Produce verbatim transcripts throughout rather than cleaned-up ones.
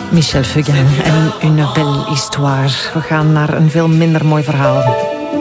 Michel Fugain en Une belle histoire. We gaan naar een veel minder mooi verhaal.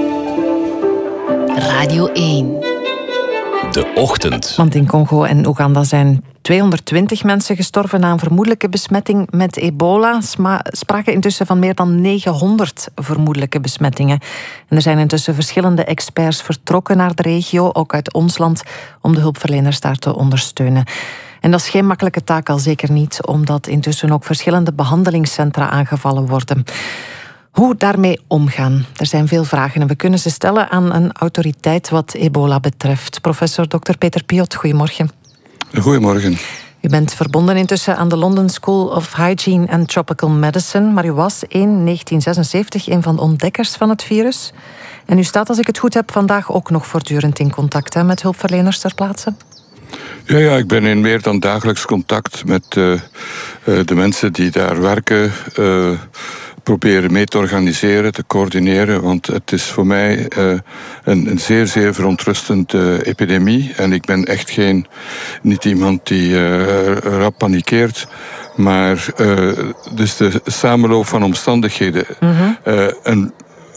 Radio één. De ochtend. Want in Congo en Oeganda zijn tweehonderdtwintig mensen gestorven na een vermoedelijke besmetting met ebola. Sma- spraken intussen van meer dan negenhonderd vermoedelijke besmettingen. En er zijn intussen verschillende experts vertrokken naar de regio, ook uit ons land, om de hulpverleners daar te ondersteunen. En dat is geen makkelijke taak, al zeker niet, omdat intussen ook verschillende behandelingscentra aangevallen worden. Hoe daarmee omgaan? Er zijn veel vragen en we kunnen ze stellen aan een autoriteit wat ebola betreft. Professor dokter Peter Piot, goedemorgen. Goedemorgen. U bent verbonden intussen aan de London School of Hygiene and Tropical Medicine, maar u was in negentien zesenzeventig een van de ontdekkers van het virus. En u staat, als ik het goed heb, vandaag ook nog voortdurend in contact hè, met hulpverleners ter plaatse. Ja, ja, ik ben in meer dan dagelijks contact met uh, uh, de mensen die daar werken. Uh, proberen mee te organiseren, te coördineren. Want het is voor mij uh, een, een zeer, zeer verontrustende uh, epidemie. En ik ben echt geen, niet iemand die uh, rap panikeert. Maar uh, dus de samenloop van omstandigheden. Mm-hmm. Uh, een,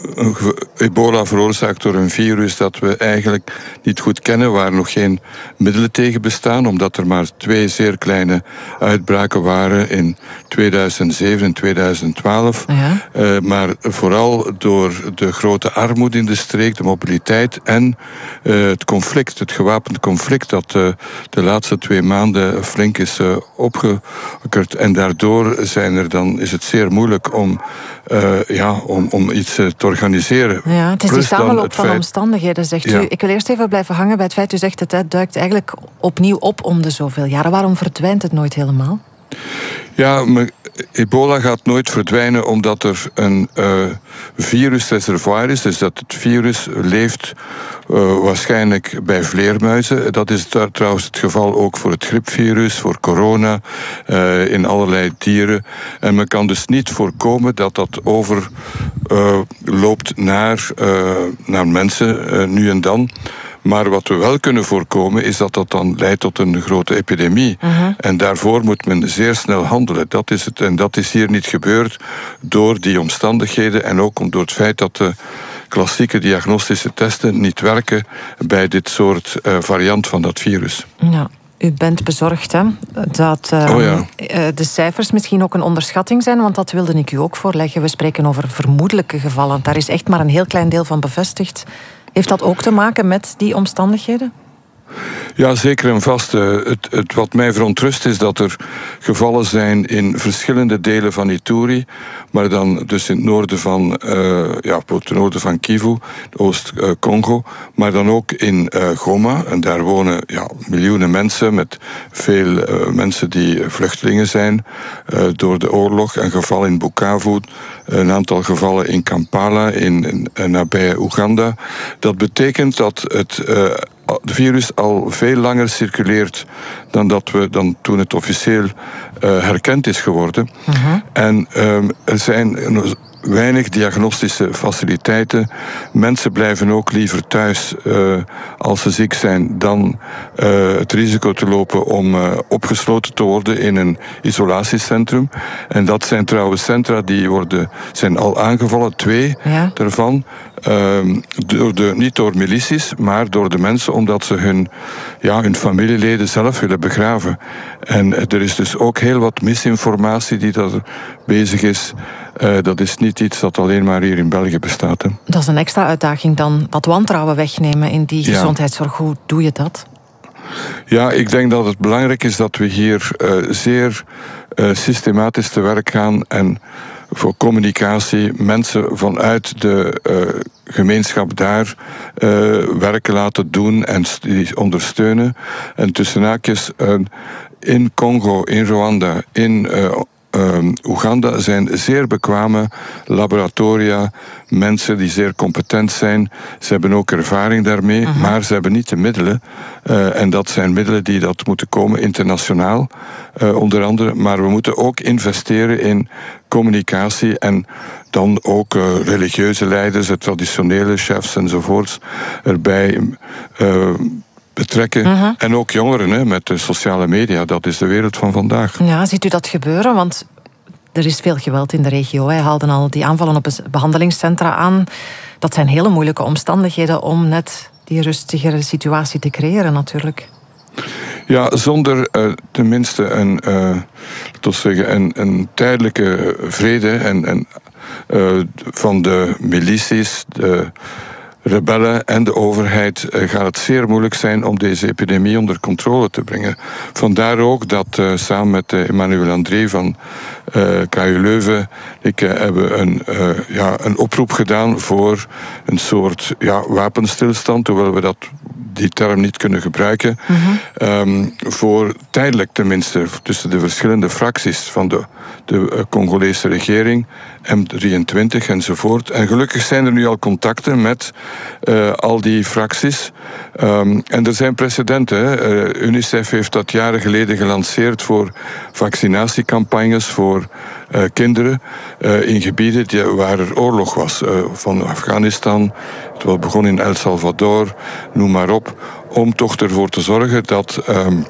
Ebola veroorzaakt door een virus dat we eigenlijk niet goed kennen, waar nog geen middelen tegen bestaan, omdat er maar twee zeer kleine uitbraken waren in tweeduizend zeven en tweeduizend twaalf. Ja. Uh, maar vooral door de grote armoede in de streek, de mobiliteit en uh, het conflict, het gewapend conflict dat uh, de laatste twee maanden flink is uh, opgeokkerd. En daardoor zijn er dan, is het zeer moeilijk om, uh, ja, om, om iets uh, te organiseren. Ja, het is Plus die samenloop van feit... omstandigheden, zegt ja. u. Ik wil eerst even blijven hangen bij het feit, u zegt het, het duikt eigenlijk opnieuw op om de zoveel jaren. Waarom verdwijnt het nooit helemaal? Ja, maar ebola gaat nooit verdwijnen omdat er een uh, virusreservoir is. Dus dat het virus leeft uh, waarschijnlijk bij vleermuizen. Dat is trouwens het geval ook voor het griepvirus, voor corona, uh, in allerlei dieren. En men kan dus niet voorkomen dat dat overloopt uh, naar, uh, naar mensen, uh, nu en dan. Maar wat we wel kunnen voorkomen is dat dat dan leidt tot een grote epidemie. Uh-huh. En daarvoor moet men zeer snel handelen. Dat is het. En dat is hier niet gebeurd door die omstandigheden en ook door het feit dat de klassieke diagnostische testen niet werken bij dit soort uh, variant van dat virus. Ja. U bent bezorgd hè, dat uh, oh ja. de cijfers misschien ook een onderschatting zijn, want dat wilde ik u ook voorleggen. We spreken over vermoedelijke gevallen. Daar is echt maar een heel klein deel van bevestigd. Heeft dat ook te maken met die omstandigheden? Ja, zeker en vast. Het, het, wat mij verontrust is dat er gevallen zijn in verschillende delen van Ituri, maar dan dus in het noorden van, uh, ja, het noorden van Kivu, Oost-Congo, maar dan ook in uh, Goma. En daar wonen ja, miljoenen mensen, met veel uh, mensen die vluchtelingen zijn uh, door de oorlog. Een geval in Bukavu, een aantal gevallen in Kampala, in, in, in nabij Oeganda. Dat betekent dat het Uh, de virus al veel langer circuleert dan, dat we, dan toen het officieel uh, herkend is geworden. Uh-huh. En um, er zijn weinig diagnostische faciliteiten. Mensen blijven ook liever thuis uh, als ze ziek zijn dan uh, het risico te lopen om uh, opgesloten te worden in een isolatiecentrum. En dat zijn trouwens centra die worden, zijn al aangevallen, twee ja. daarvan. Um, door de, niet door milities, maar door de mensen, omdat ze hun, ja, hun familieleden zelf willen begraven. En er is dus ook heel wat misinformatie die daar bezig is. Uh, dat is niet iets dat alleen maar hier in België bestaat. Hè. Dat is een extra uitdaging dan, dat wantrouwen wegnemen in die gezondheidszorg. Ja. Hoe doe je dat? Ja, ik denk dat het belangrijk is dat we hier uh, zeer uh, systematisch te werk gaan en voor communicatie mensen vanuit de uh, gemeenschap daar uh, werken laten doen en die ondersteunen. En tussen haakjes, uh, in Congo, in Rwanda, in uh, Uh, Oeganda zijn zeer bekwame laboratoria, mensen die zeer competent zijn. Ze hebben ook ervaring daarmee, uh-huh. maar ze hebben niet de middelen. Uh, en dat zijn middelen die dat moeten komen internationaal, uh, onder andere. Maar we moeten ook investeren in communicatie en dan ook uh, religieuze leiders, de traditionele chefs enzovoorts erbij Uh, betrekken. Uh-huh. En ook jongeren hè, met de sociale media. Dat is de wereld van vandaag. Ja, ziet u dat gebeuren? Want er is veel geweld in de regio. Hij haalde al die aanvallen op behandelingscentra aan. Dat zijn hele moeilijke omstandigheden om net die rustigere situatie te creëren natuurlijk. Ja, zonder uh, tenminste een, uh, tot zeggen, een, een tijdelijke vrede en, en, uh, van de milities, de rebellen en de overheid uh, gaat het zeer moeilijk zijn om deze epidemie onder controle te brengen. Vandaar ook dat uh, samen met uh, Emmanuel André van uh, K U Leuven ik, uh, hebben een, uh, ja, een oproep gedaan voor een soort ja, wapenstilstand, hoewel we dat die term niet kunnen gebruiken, mm-hmm. um, voor tijdelijk tenminste tussen de verschillende fracties van de, de Congolese regering, M drieëntwintig enzovoort. En gelukkig zijn er nu al contacten met uh, al die fracties. Um, en er zijn precedenten. Uh, UNICEF heeft dat jaren geleden gelanceerd voor vaccinatiecampagnes voor uh, kinderen uh, in gebieden die, waar er oorlog was. Uh, van Afghanistan, het was begonnen in El Salvador, noem maar op. Om toch ervoor te zorgen dat um,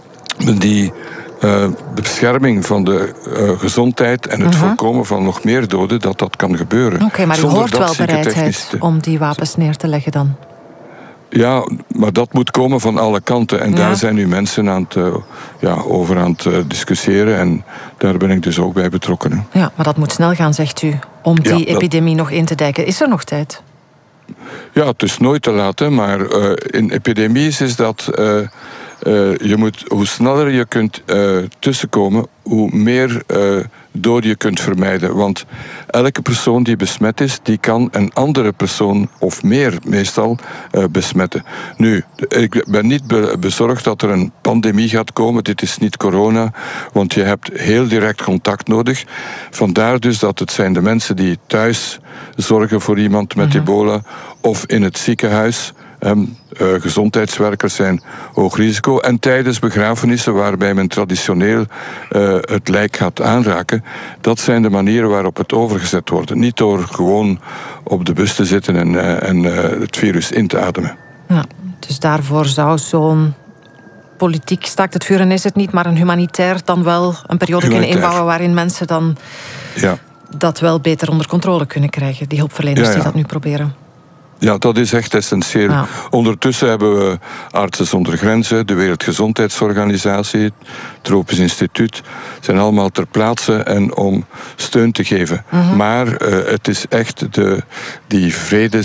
die Uh, de bescherming van de uh, gezondheid en het uh-huh. voorkomen van nog meer doden, dat dat kan gebeuren. Oké, okay, maar u hoort wel bereidheid te... om die wapens neer te leggen dan? Ja, maar dat moet komen van alle kanten. En ja. daar zijn nu mensen aan het, uh, ja, over aan het uh, discussiëren. En daar ben ik dus ook bij betrokken. Hè. Ja, maar dat moet snel gaan, zegt u, om die ja, epidemie dat... nog in te dijken. Is er nog tijd? Ja, het is nooit te laat, hè, maar uh, in epidemies is dat... Uh, Uh, je moet, hoe sneller je kunt uh, tussenkomen, hoe meer uh, doden je kunt vermijden. Want elke persoon die besmet is, die kan een andere persoon, of meer meestal, uh, besmetten. Nu, ik ben niet be- bezorgd dat er een pandemie gaat komen. Dit is niet corona, want je hebt heel direct contact nodig. Vandaar dus dat het zijn de mensen die thuis zorgen voor iemand met mm-hmm. ebola, of in het ziekenhuis. Um, uh, gezondheidswerkers zijn hoog risico. En tijdens begrafenissen waarbij men traditioneel uh, het lijk gaat aanraken, dat zijn de manieren waarop het overgezet wordt. Niet door gewoon op de bus te zitten en, uh, en uh, het virus in te ademen. Ja, dus daarvoor zou zo'n politiek staakt het vuren is het niet, maar een humanitair dan wel een periode kunnen inbouwen waarin mensen dan ja. dat wel beter onder controle kunnen krijgen. Die hulpverleners ja, ja. die dat nu proberen. Ja, dat is echt essentieel. Ja. Ondertussen hebben we Artsen zonder Grenzen, de Wereldgezondheidsorganisatie, het Tropisch Instituut, zijn allemaal ter plaatse en om steun te geven. Mm-hmm. Maar uh, het is echt de, die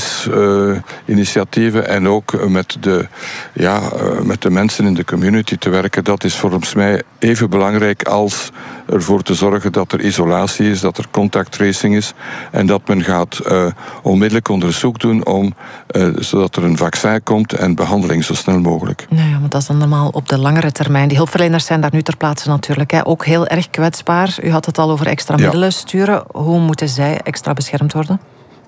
vredesinitiatieven uh, en ook met de, ja, uh, met de mensen in de community te werken, dat is volgens mij even belangrijk als ervoor te zorgen dat er isolatie is, dat er contact tracing is en dat men gaat uh, onmiddellijk onderzoek doen om, uh, zodat er een vaccin komt en behandeling zo snel mogelijk. Nou ja, maar dat is dan normaal op de langere termijn. Die hulpverleners zijn daar nu ter plaatse natuurlijk. Hè. Ook heel erg kwetsbaar. U had het al over extra ja. middelen sturen. Hoe moeten zij extra beschermd worden?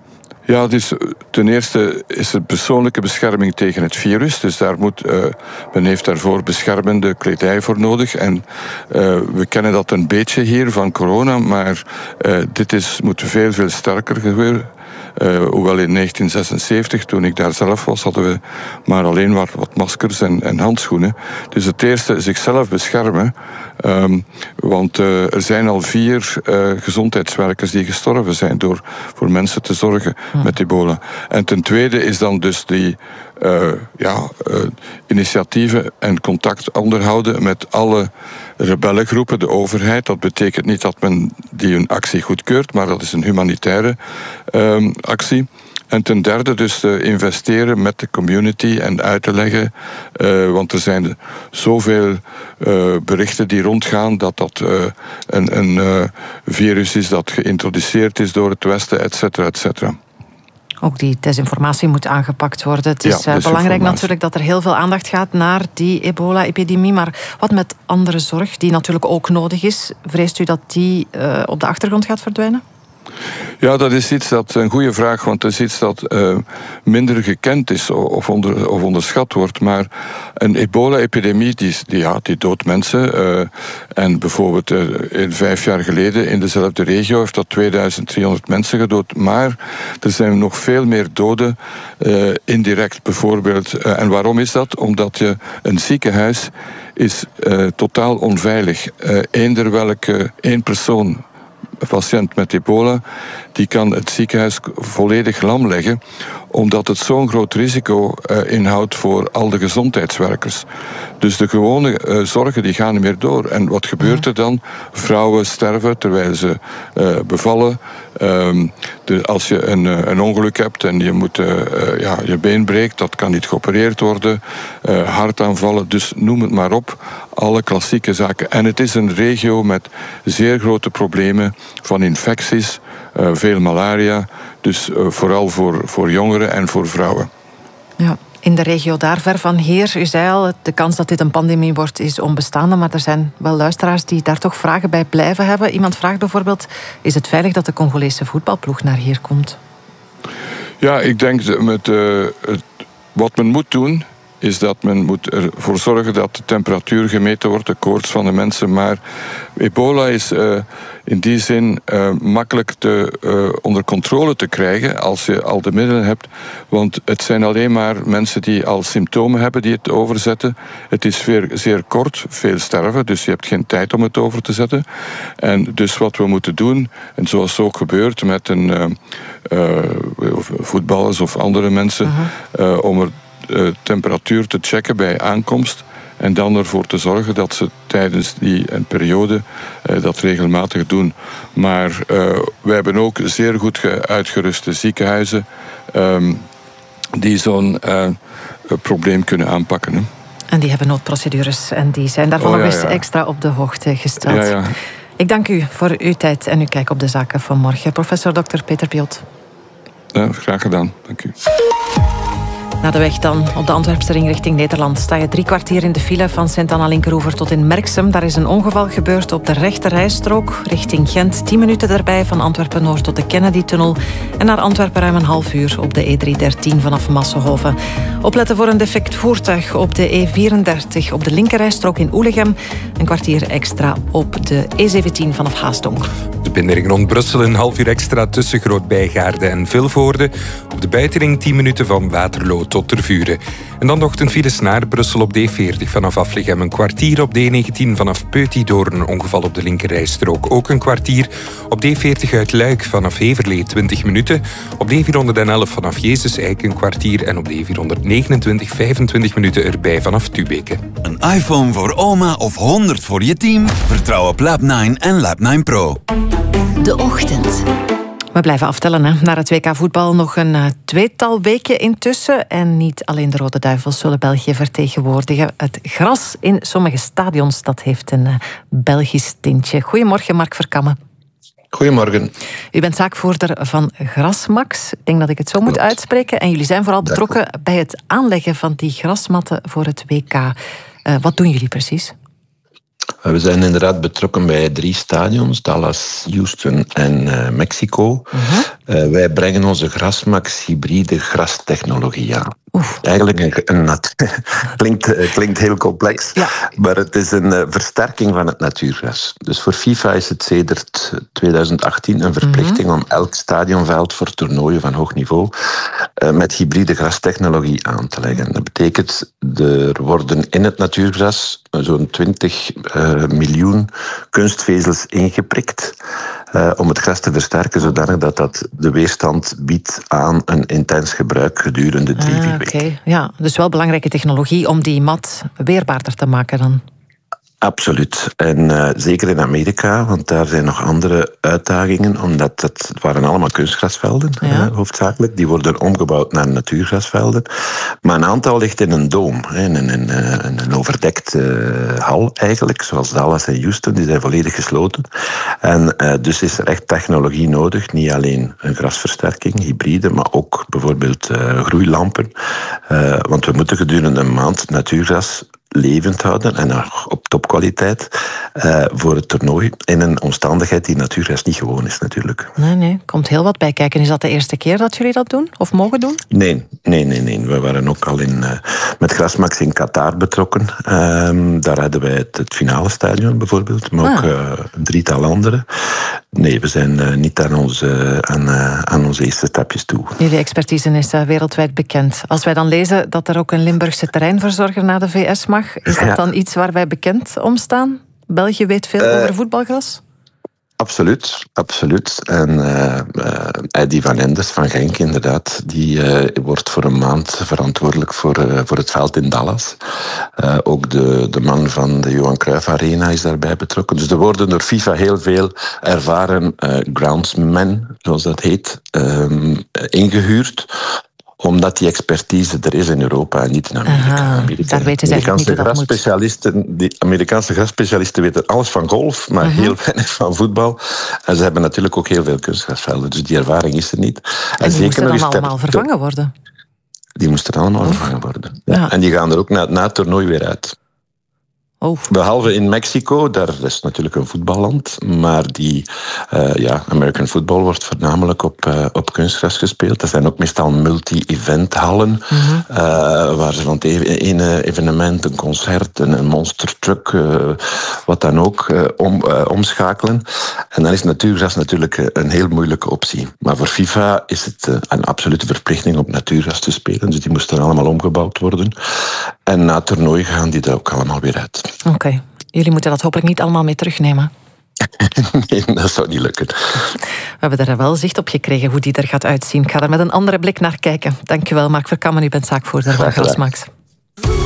Ja, dus ten eerste is er persoonlijke bescherming tegen het virus. Dus daar moet, uh, men heeft daarvoor beschermende kledij voor nodig. En uh, we kennen dat een beetje hier van corona, maar uh, dit is, moet veel, veel sterker gebeuren. Uh, hoewel in negentien zesenzeventig, toen ik daar zelf was, hadden we maar alleen wat, wat maskers en, en handschoenen. Dus het eerste, zichzelf beschermen. Um, want uh, er zijn al vier uh, gezondheidswerkers die gestorven zijn door voor mensen te zorgen hm. met ebola. En ten tweede is dan dus die uh, ja, uh, initiatieven en contact onderhouden met alle rebellengroepen, de overheid. Dat betekent niet dat men die hun actie goedkeurt, maar dat is een humanitaire um, actie. En ten derde dus uh, investeren met de community en uit te leggen. Uh, want er zijn zoveel uh, berichten die rondgaan dat dat uh, een, een uh, virus is dat geïntroduceerd is door het Westen, et cetera, et cetera. Ook die desinformatie moet aangepakt worden. Het is ja, uh, belangrijk natuurlijk dat er heel veel aandacht gaat naar die ebola-epidemie. Maar wat met andere zorg, die natuurlijk ook nodig is? Vreest u dat die uh, op de achtergrond gaat verdwijnen? Ja, dat is iets dat een goede vraag, want dat is iets dat uh, minder gekend is of, onder, of onderschat wordt. Maar een ebola-epidemie, die, die, ja, die doodt mensen. Uh, en bijvoorbeeld uh, in vijf jaar geleden in dezelfde regio heeft dat tweeduizend driehonderd mensen gedood. Maar er zijn nog veel meer doden uh, indirect bijvoorbeeld. Uh, en waarom is dat? Omdat je een ziekenhuis is uh, totaal onveilig. Uh, eender welke één persoon patiënt met ebola, die kan het ziekenhuis volledig lam leggen, omdat het zo'n groot risico uh, inhoudt voor al de gezondheidswerkers. Dus de gewone uh, zorgen die gaan niet meer door. En wat gebeurt er dan? Vrouwen sterven terwijl ze uh, bevallen. Um, de, als je een, een ongeluk hebt en je moet uh, uh, ja, je been breekt, dat kan niet geopereerd worden. Uh, hartaanvallen, dus noem het maar op. Alle klassieke zaken. En het is een regio met zeer grote problemen van infecties, uh, veel malaria. Dus uh, vooral voor, voor jongeren en voor vrouwen. Ja. In de regio daar ver van hier, u zei al, de kans dat dit een pandemie wordt is onbestaande, maar er zijn wel luisteraars die daar toch vragen bij blijven hebben. Iemand vraagt bijvoorbeeld, is het veilig dat de Congolese voetbalploeg naar hier komt? Ja, ik denk met uh, het, wat men moet doen, is dat men moet ervoor zorgen dat de temperatuur gemeten wordt, de koorts van de mensen. Maar ebola is uh, in die zin uh, makkelijk te, uh, onder controle te krijgen als je al de middelen hebt. Want het zijn alleen maar mensen die al symptomen hebben die het overzetten. Het is zeer, zeer kort, veel sterven, dus je hebt geen tijd om het over te zetten. En dus wat we moeten doen, en zoals ook gebeurt met een uh, uh, voetballers of andere mensen, uh-huh. uh, om er Uh, temperatuur te checken bij aankomst en dan ervoor te zorgen dat ze tijdens die een periode uh, dat regelmatig doen. Maar uh, wij hebben ook zeer goed ge- uitgeruste ziekenhuizen um, die zo'n uh, probleem kunnen aanpakken. Hè. En die hebben noodprocedures en die zijn daarvan oh, ja, nog eens ja. extra op de hoogte gesteld. Ja, ja. Ik dank u voor uw tijd en uw kijk op de zaken van morgen. Professor dokter Peter Piot. Ja, graag gedaan, dank u. Na de weg dan, op de Antwerpse ring richting Nederland, sta je drie kwartier in de file van Sint-Anna-Linkeroever tot in Merksem. Daar is een ongeval gebeurd op de rechterrijstrook richting Gent. Tien minuten erbij van Antwerpen-Noord tot de Kennedy-tunnel. En naar Antwerpen ruim een half uur op de E driehonderddertien vanaf Massenhoven. Opletten voor een defect voertuig op de E vierendertig op de linkerrijstrook in Oelegem. Een kwartier extra op de E zeventien vanaf Haastonk. De binnenring rond Brussel een half uur extra tussen Groot-Bijgaarde en Vilvoorde. Op de buitenring tien minuten van Waterloo tot Tervuren. En dan nog een files naar Brussel op de E veertig vanaf Aflichem. Een kwartier op de E negentien vanaf Peuty door een ongeval op de linkerrijstrook. Ook een kwartier op de E veertig uit Luik vanaf Heverlee twintig minuten. Op de E vierhonderdelf vanaf Jezus-Eik een kwartier. En op de E vierhonderdnegenentwintig vijfentwintig minuten erbij vanaf Tubeke. Een iPhone voor oma of honderd voor je team? Vertrouw op Lab nine en Lab nine Pro. De Ochtend. We blijven aftellen, hè. Naar het W K voetbal nog een uh, tweetal weken intussen. En niet alleen de Rode Duivels zullen België vertegenwoordigen. Het gras in sommige stadions, dat heeft een uh, Belgisch tintje. Goedemorgen, Mark Verkammen. Goedemorgen. U bent zaakvoerder van Grasmax. Ik denk dat ik het zo moet Klopt. uitspreken. En jullie zijn vooral betrokken bij het aanleggen van die grasmatten voor het W K. Uh, wat doen jullie precies? We zijn inderdaad betrokken bij drie stadions, Dallas, Houston en uh, Mexico. Uh-huh. Uh, wij brengen onze Grasmax hybride grastechnologie aan. Oef. Eigenlijk een, een nat- klinkt, uh, klinkt heel complex, ja. Maar het is een uh, versterking van het natuurgras. Dus voor FIFA is het sedert tweeduizend achttien een verplichting mm-hmm. om elk stadionveld voor toernooien van hoog niveau uh, met hybride grastechnologie aan te leggen. Dat betekent, er worden in het natuurgras zo'n twintig uh, miljoen kunstvezels ingeprikt uh, om het gras te versterken, zodanig dat dat de weerstand biedt aan een intens gebruik gedurende drie, vier ah, Oké, okay. Ja, dus wel belangrijke technologie om die mat weerbaarder te maken dan. Absoluut. En uh, zeker in Amerika, want daar zijn nog andere uitdagingen, omdat het, het waren allemaal kunstgrasvelden, ja. uh, hoofdzakelijk. Die worden omgebouwd naar natuurgrasvelden. Maar een aantal ligt in een doom, in een, in, in een overdekt uh, hal eigenlijk, zoals Dallas en Houston, die zijn volledig gesloten. En uh, dus is er echt technologie nodig, niet alleen een grasversterking, hybride, maar ook bijvoorbeeld uh, groeilampen. Uh, want we moeten gedurende een maand natuurgras levend houden en op topkwaliteit uh, voor het toernooi in een omstandigheid die natuurgras niet gewoon is natuurlijk. Nee, nee, komt heel wat bij kijken. Is dat de eerste keer dat jullie dat doen of mogen doen? Nee, nee, nee, nee. We waren ook al in, uh, met Grasmax in Qatar betrokken. Um, daar hadden wij het, het finale stadion bijvoorbeeld, maar ah. ook uh, een drietal andere. Nee, we zijn uh, niet aan onze, aan, uh, aan onze eerste stapjes toe. Jullie expertise is uh, wereldwijd bekend. Als wij dan lezen dat er ook een Limburgse terreinverzorger naar de V S mag, is dat ja. dan iets waar wij bekend om staan? België weet veel uh, over voetbalgras? Absoluut, absoluut. En uh, uh, Eddie van Enders van Genk, inderdaad, die uh, wordt voor een maand verantwoordelijk voor, uh, voor het veld in Dallas. Uh, ook de, de man van de Johan Cruijff Arena is daarbij betrokken. Dus er worden door FIFA heel veel ervaren uh, groundsmen, zoals dat heet, um, ingehuurd, omdat die expertise er is in Europa en niet in Amerika. Aha, Amerika daar weten ze Amerikaanse niet hoe dat grasspecialisten, die Amerikaanse grasspecialisten weten alles van golf, maar uh-huh. heel weinig van voetbal. En ze hebben natuurlijk ook heel veel kunstgrasvelden, dus die ervaring is er niet. En, en die moesten dan allemaal ter... vervangen worden? Die moesten allemaal oh. vervangen worden. Ja. Ja. En die gaan er ook na, na het toernooi weer uit. Oh. Behalve in Mexico, daar is natuurlijk een voetballand, maar die uh, ja, American football wordt voornamelijk op, uh, op kunstgras gespeeld. Dat zijn ook meestal multi-eventhallen, mm-hmm. uh, waar ze van het ene evenement, een concert, een, een monster truck, uh, wat dan ook, uh, om, uh, omschakelen. En dan is natuurgras natuurlijk een heel moeilijke optie. Maar voor FIFA is het uh, een absolute verplichting om natuurgras te spelen, dus die moesten allemaal omgebouwd worden. En na het toernooi gaan die er ook allemaal weer uit. Oké, okay. Jullie moeten dat hopelijk niet allemaal mee terugnemen. Nee, dat zou niet lukken. We hebben er wel zicht op gekregen hoe die er gaat uitzien. Ik ga er met een andere blik naar kijken. Dankjewel, Mark Verkammen, u bent zaakvoerder van Grasmax.